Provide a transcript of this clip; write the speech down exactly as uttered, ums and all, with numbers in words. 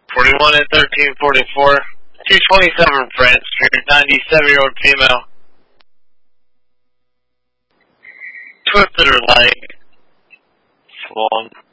forty-one at thirteen forty-four. two twenty-seven France Street, ninety-seven-year-old female. Twisted her leg. It's long.